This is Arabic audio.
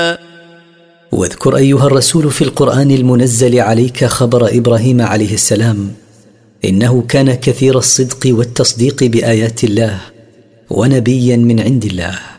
واذكر أيها الرسول في القرآن المنزل عليك خبر إبراهيم عليه السلام، إنه كان كثير الصدق والتصديق بآيات الله ونبيا من عند الله.